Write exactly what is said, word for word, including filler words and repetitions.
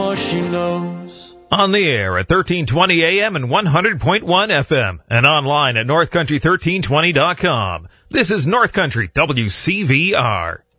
She knows. On the air at thirteen twenty A M and one hundred point one F M and online at north country thirteen twenty dot com. This is North Country W C V R.